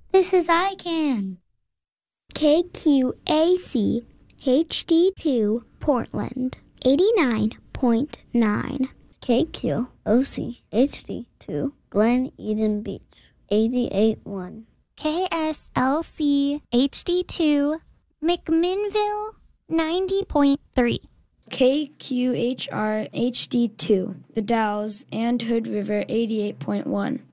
This is ICANN. KQAC HD2 Portland 89.9. KQOC HD2 Glen Eden Beach 88.1. KSLC HD2 McMinnville 90.3. KQHR HD2 The Dalles and Hood River 88.1.